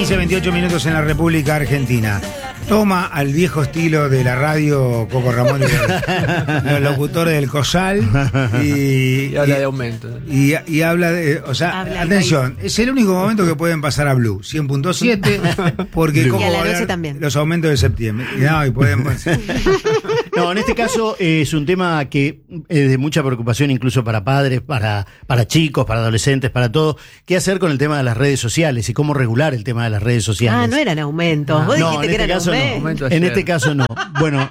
15:28 minutos en la República Argentina. Toma al viejo estilo de la radio Coco Ramón, los locutores del COSAL, y habla de aumento. Y habla de. O sea, atención, es el único momento que pueden pasar a Blue, 100.7, porque Coco y a la va a noche hablar también. los aumentos de septiembre. Y pueden. No, en este caso es un tema que es de mucha preocupación incluso para padres, para chicos, para adolescentes, para todos. ¿Qué hacer con el tema de las redes sociales y cómo regular el tema de las redes sociales? Ah, no eran aumentos. Vos dijiste que eran aumentos. En este caso no. Bueno,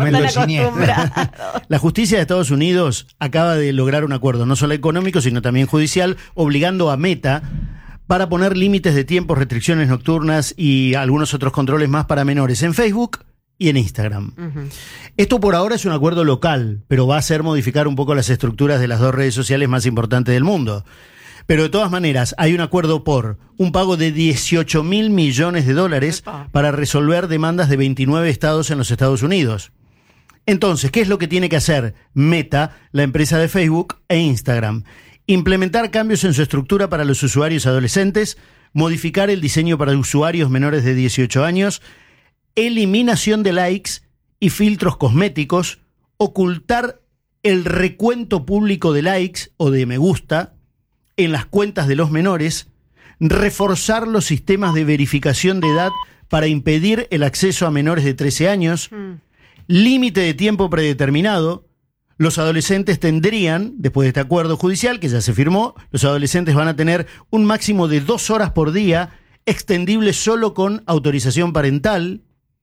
la justicia de Estados Unidos acaba de lograr un acuerdo, no solo económico, sino también judicial, obligando a Meta para poner límites de tiempo, restricciones nocturnas y algunos otros controles más para menores en Facebook y en Instagram. Esto por ahora es un acuerdo local, pero va a hacer modificar un poco las estructuras de las dos redes sociales más importantes del mundo. Pero de todas maneras, hay un acuerdo por un pago de $18.000 millones para resolver demandas de 29 estados en los Estados Unidos. Entonces, ¿qué es lo que tiene que hacer Meta, la empresa de Facebook e Instagram? Implementar cambios en su estructura para los usuarios adolescentes, modificar el diseño para usuarios menores de 18 años, eliminación de likes y filtros cosméticos, ocultar el recuento público de likes o de me gusta en las cuentas de los menores, reforzar los sistemas de verificación de edad para impedir el acceso a menores de 13 años, límite de tiempo predeterminado. Los adolescentes tendrían, después de este acuerdo judicial que ya se firmó, los adolescentes van a tener un máximo de 2 horas por día, extendible solo con autorización parental,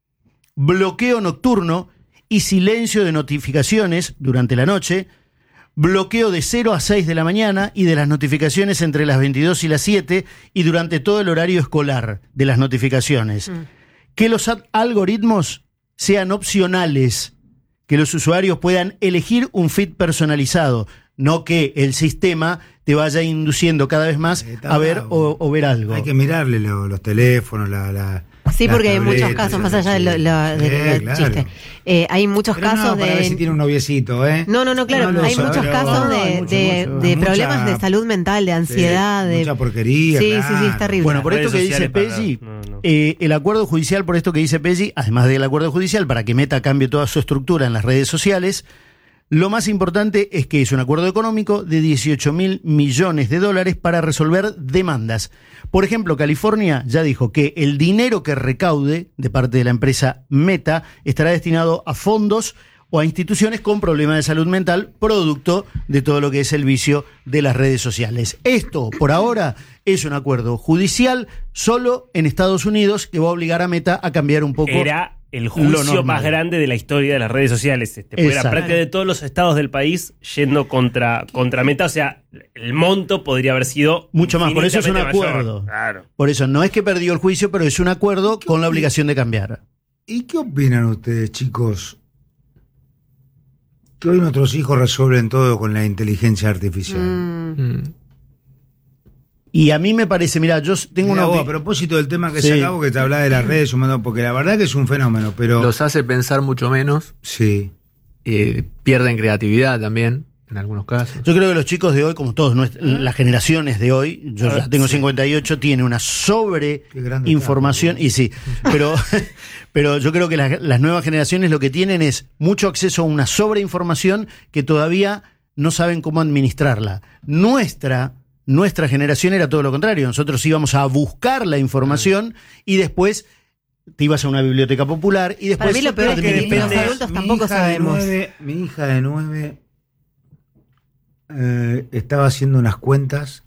bloqueo nocturno y silencio de notificaciones durante la noche, bloqueo de 0 a 6 de la mañana y de las notificaciones entre las 22 y las 7 y durante todo el horario escolar de las notificaciones. Que los algoritmos sean opcionales, que los usuarios puedan elegir un feed personalizado, no que el sistema te vaya induciendo cada vez más a ver o ver algo. Hay que mirarle los teléfonos, sí, porque hay muchos casos, más allá de los chistes. Hay muchos casos para ver si tiene un noviecito, ¿eh? No, claro, hay muchos casos de problemas de salud mental, de ansiedad. Mucha porquería. Sí, es terrible. Bueno, por esto que dice Peggy, el acuerdo judicial, por esto que dice Peggy, además del acuerdo judicial, para que Meta cambie toda su estructura en las redes sociales, lo más importante es que es un acuerdo económico de $18.000 millones para resolver demandas. Por ejemplo, California ya dijo que el dinero que recaude de parte de la empresa Meta estará destinado a fondos o a instituciones con problemas de salud mental, producto de todo lo que es el vicio de las redes sociales. Esto, por ahora, es un acuerdo judicial solo en Estados Unidos que va a obligar a Meta a cambiar un poco. Era el juicio más grande de la historia de las redes sociales. Porque era prácticamente de todos los estados del país yendo contra Meta. O sea, el monto podría haber sido mucho más. Por eso es un acuerdo. Claro. Por eso no es que perdió el juicio, pero es un acuerdo con la obligación de cambiar. ¿Y qué opinan ustedes, chicos? Que hoy nuestros hijos resuelven todo con la inteligencia artificial. Y a mí me parece, mira, yo tengo a propósito del tema que se acabó, que te hablaba de las redes humanas, porque la verdad que es un fenómeno, pero los hace pensar mucho menos. Sí. Pierden creatividad también, en algunos casos. Yo creo que los chicos de hoy, como todos, las generaciones de hoy, yo ya tengo 58, tiene una sobreinformación, y sí, pero yo creo que las nuevas generaciones lo que tienen es mucho acceso a una sobreinformación que todavía no saben cómo administrarla. Nuestra generación era todo lo contrario. Nosotros íbamos a buscar la información y después te ibas a una biblioteca popular y después... Para mí lo peor es que los adultos tampoco sabemos. Mi hija de 9 estaba haciendo unas cuentas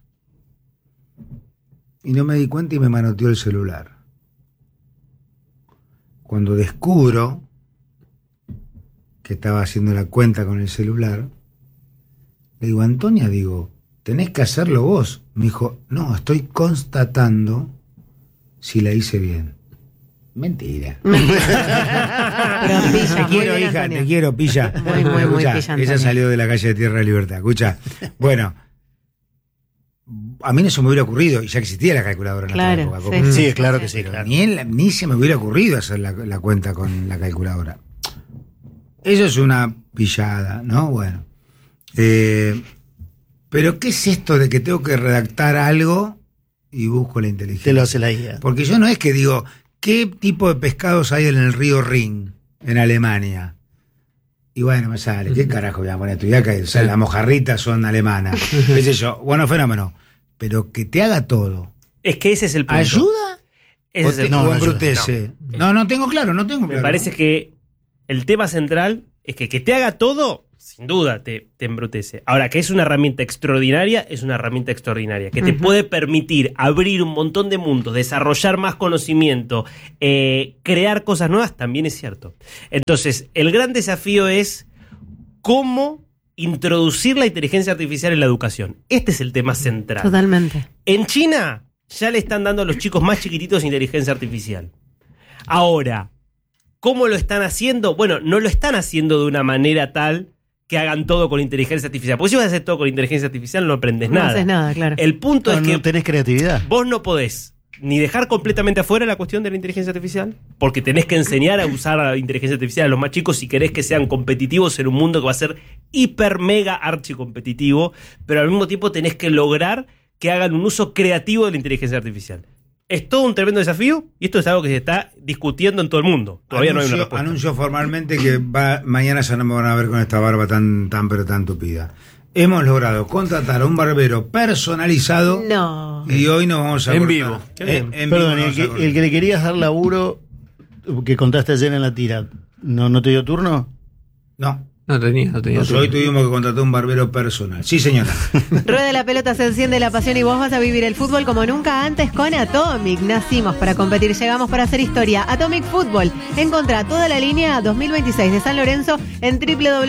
y no me di cuenta y me manoteó el celular. Cuando descubro que estaba haciendo la cuenta con el celular, le digo, Antonia, tenés que hacerlo vos. Me dijo, no, estoy constatando si la hice bien. Mentira. Pero pilla, te quiero, hija, Antonia. Te quiero, pilla. Muy pilla, Antonia. Ella salió de la calle de Tierra de Libertad. Escucha, bueno, a mí no se me hubiera ocurrido, y ya existía la calculadora en aquella época. Sí, es claro que sí. Claro. Ni se me hubiera ocurrido hacer la cuenta con la calculadora. Eso es una pillada, ¿no? Bueno. Pero ¿qué es esto de que tengo que redactar algo y busco la inteligencia. Te lo hace la IA. Porque yo no es que digo, ¿qué tipo de pescados hay en el río Rin, en Alemania? Y bueno, me sale, ¿qué carajo voy a poner? Estudiar que las mojarritas son alemanas. ¿Qué sé yo? Bueno, fenómeno. Pero que te haga todo. Es que ese es el punto. ¿Ayuda? Ese es el ¿O punto. embrutece? No tengo claro. Me parece que el tema central es que te haga todo, sin duda te embrutece. Ahora, que es una herramienta extraordinaria, es una herramienta extraordinaria. Que te puede permitir abrir un montón de mundos, desarrollar más conocimiento, crear cosas nuevas, también es cierto. Entonces, el gran desafío es cómo introducir la inteligencia artificial en la educación. Este es el tema central. Totalmente. En China ya le están dando a los chicos más chiquititos inteligencia artificial. Ahora, ¿cómo lo están haciendo? Bueno, no lo están haciendo de una manera tal que hagan todo con inteligencia artificial. Porque si vas a hacer todo con inteligencia artificial no aprendes nada. No haces nada, claro. El punto es que no tenés creatividad. Vos no podés ni dejar completamente afuera la cuestión de la inteligencia artificial, porque tenés que enseñar a usar la inteligencia artificial a los más chicos si querés que sean competitivos en un mundo que va a ser hiper mega archicompetitivo, pero al mismo tiempo tenés que lograr que hagan un uso creativo de la inteligencia artificial. Es todo un tremendo desafío y esto es algo que se está discutiendo en todo el mundo. Todavía no hay una respuesta. Anuncio formalmente que mañana ya no me van a ver con esta barba tan tupida. Hemos logrado contratar a un barbero personalizado. No. Y hoy nos vamos a en cortar. vivo. Perdón, el que le querías dar laburo, que contaste ayer en la tira, ¿no te dio turno? No. No tenía. Hoy tuvimos que contratar un barbero personal. Sí, señora. Rueda la pelota, se enciende la pasión y vos vas a vivir el fútbol como nunca antes con Atomic. Nacimos para competir, llegamos para hacer historia. Atomic Fútbol. Encontrá toda la línea 2026 de San Lorenzo en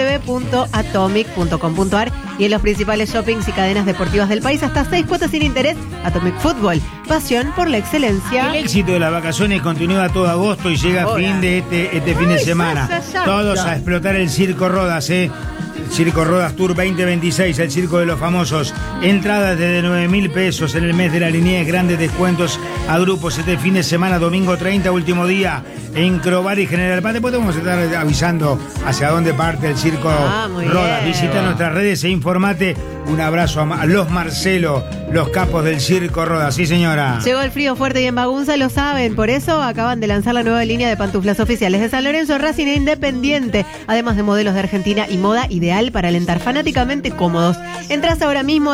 www.atomic.com.ar y en los principales shoppings y cadenas deportivas del país hasta 6 cuotas sin interés. Atomic Fútbol. Pasión por la excelencia. El éxito de las vacaciones continúa todo agosto y llega a fin de este fin de semana. Todos a explotar el Circo Rodas. Circo Rodas Tour 2026, el circo de los famosos. Entradas desde 9.000 pesos en el mes de la niñez, grandes descuentos a grupos este fin de semana, domingo 30, último día, en Crobar y General Paz. Después vamos a estar avisando hacia dónde parte el Circo Rodas. Visita nuestras redes e informate. Un abrazo a los Marcelo, los capos del Circo Rodas. Sí, señora. Llegó el frío fuerte y en Bagunza lo saben. Por eso acaban de lanzar la nueva línea de pantuflas oficiales de San Lorenzo, Racing e Independiente. Además de modelos de Argentina y moda ideal para alentar fanáticamente cómodos. Entras ahora mismo a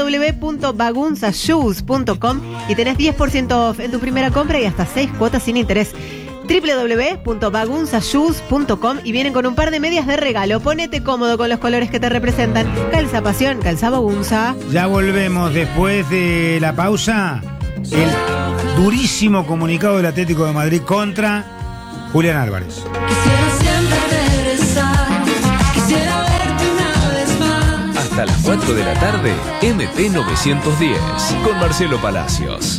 www.bagunzashoes.com y tenés 10% off en tu primera compra y hasta 6 cuotas sin interés. www.bagunzashoes.com y vienen con un par de medias de regalo. Ponete cómodo con los colores que te representan. Calza pasión, calza Bagunza. Ya volvemos después de la pausa. El durísimo comunicado del Atlético de Madrid contra Julián Álvarez. Quisiera siempre regresar, quisiera verte una vez más. Hasta las 4 de la tarde, MP 910 con Marcelo Palacios.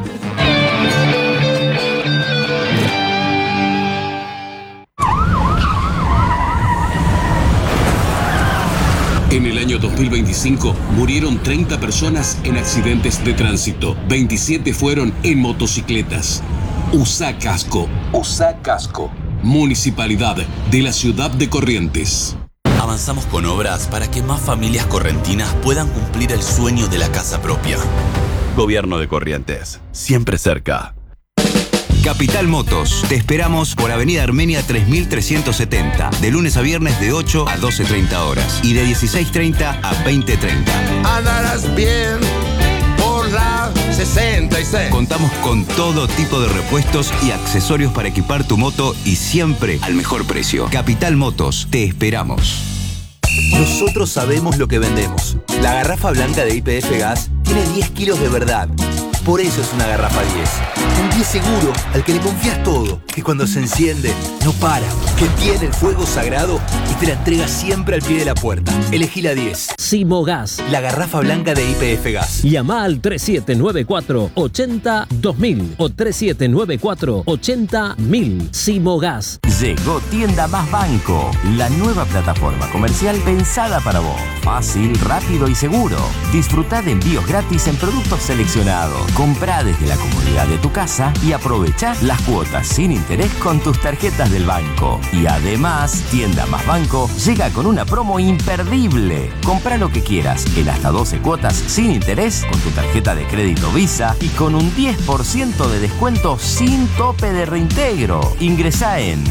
En el año 2025 murieron 30 personas en accidentes de tránsito. 27 fueron en motocicletas. Usa casco. Usa casco. Municipalidad de la ciudad de Corrientes. Avanzamos con obras para que más familias correntinas puedan cumplir el sueño de la casa propia. Gobierno de Corrientes, siempre cerca. Capital Motos. Te esperamos por Avenida Armenia 3370, de lunes a viernes de 8 a 12:30 horas y de 16:30 a 20:30. Andarás bien por la 66. Contamos con todo tipo de repuestos y accesorios para equipar tu moto y siempre al mejor precio. Capital Motos. Te esperamos. Nosotros sabemos lo que vendemos. La garrafa blanca de YPF Gas tiene 10 kilos de verdad. Por eso es una garrafa 10. Un 10 seguro al que le confías todo. Que cuando se enciende, no para. Que tiene el fuego sagrado y te la entrega siempre al pie de la puerta. Elegí la 10. Simogas. La garrafa blanca de YPF Gas. Llama al 3794-80-2000 o 3794-80-1000. Simogas. Llegó Tienda Más Banco, la nueva plataforma comercial pensada para vos. Fácil, rápido y seguro. Disfrutá de envíos gratis en productos seleccionados. Comprá desde la comodidad de tu casa y aprovechá las cuotas sin interés con tus tarjetas del banco. Y además, Tienda Más Banco llega con una promo imperdible. Comprá lo que quieras en hasta 12 cuotas sin interés con tu tarjeta de crédito Visa y con un 10% de descuento sin tope de reintegro. Ingresá en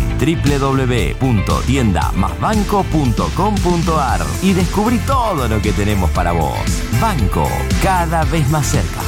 www.tiendamasbanco.com.ar y descubrí todo lo que tenemos para vos. Banco, cada vez más cerca.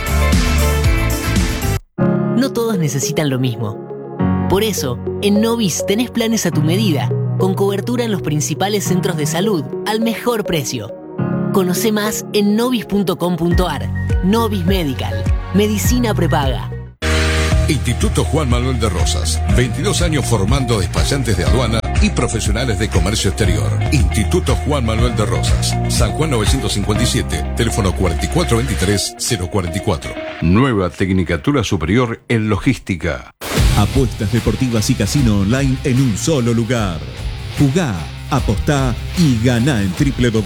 No todos necesitan lo mismo. Por eso, en Novis tenés planes a tu medida, con cobertura en los principales centros de salud, al mejor precio. Conoce más en novis.com.ar. Novis Medical. Medicina prepaga. Instituto Juan Manuel de Rosas. 22 años formando despachantes de aduana y profesionales de comercio exterior. Instituto Juan Manuel de Rosas. San Juan 957, teléfono 4423-044. Nueva Tecnicatura Superior en Logística. Apuestas deportivas y casino online en un solo lugar. Jugá, apostá y ganá en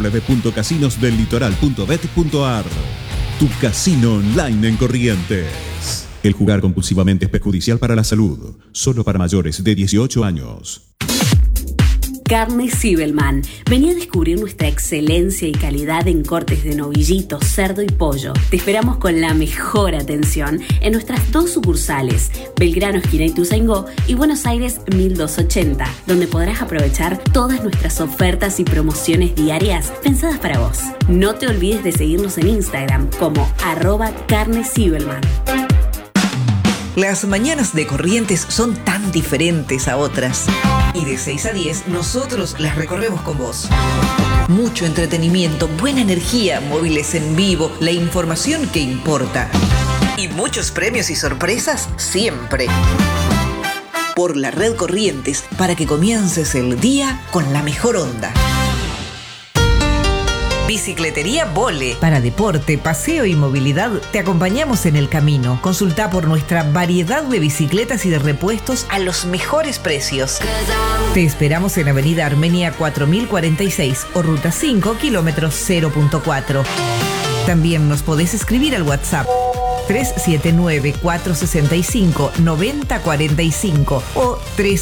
www.casinosdellitoral.bet.ar. Tu casino online en Corrientes. El jugar compulsivamente es perjudicial para la salud. Solo para mayores de 18 años. Carne Zibelman. Vení a descubrir nuestra excelencia y calidad en cortes de novillito, cerdo y pollo. Te esperamos con la mejor atención en nuestras 2 sucursales, Belgrano, esquina Ituzaingó, y Buenos Aires 1280, donde podrás aprovechar todas nuestras ofertas y promociones diarias pensadas para vos. No te olvides de seguirnos en Instagram como @carnezibelman. Las mañanas de Corrientes son tan diferentes a otras. Y de 6 a 10 nosotros las recorremos con vos. Mucho entretenimiento, buena energía, móviles en vivo, la información que importa. Y muchos premios y sorpresas siempre. Por la red Corrientes, para que comiences el día con la mejor onda. Bicicletería Vole. Para deporte, paseo y movilidad, te acompañamos en el camino. Consulta por nuestra variedad de bicicletas y de repuestos a los mejores precios. Te esperamos en Avenida Armenia 4046 o Ruta 5, kilómetros 0.4. También nos podés escribir al WhatsApp 379-465-9045 o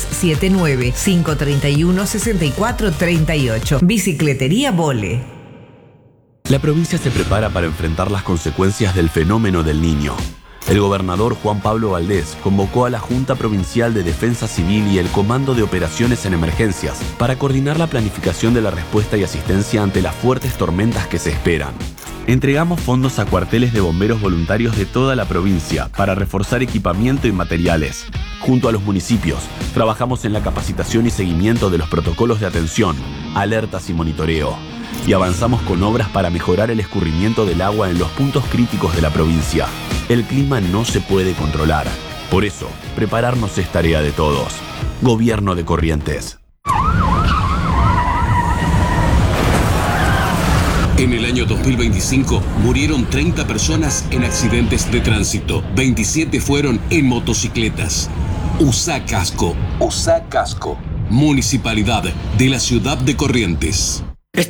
379-531-6438. Bicicletería Vole. La provincia se prepara para enfrentar las consecuencias del fenómeno del Niño. El gobernador Juan Pablo Valdés convocó a la Junta Provincial de Defensa Civil y el Comando de Operaciones en Emergencias para coordinar la planificación de la respuesta y asistencia ante las fuertes tormentas que se esperan. Entregamos fondos a cuarteles de bomberos voluntarios de toda la provincia para reforzar equipamiento y materiales. Junto a los municipios, trabajamos en la capacitación y seguimiento de los protocolos de atención, alertas y monitoreo. Y avanzamos con obras para mejorar el escurrimiento del agua en los puntos críticos de la provincia. El clima no se puede controlar. Por eso, prepararnos es tarea de todos. Gobierno de Corrientes. En el año 2025 murieron 30 personas en accidentes de tránsito. 27 fueron en motocicletas. Usá casco. Usá casco. Municipalidad de la Ciudad de Corrientes.